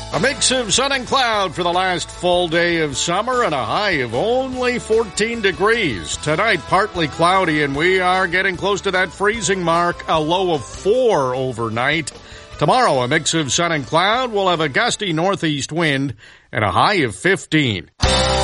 A mix of sun and cloud for the last full day of summer and a high of only 14 degrees. Tonight, partly cloudy, and we are getting close to that freezing mark, a low of 4 overnight. Tomorrow, a mix of sun and cloud. We'll have a gusty northeast wind and a high of 15.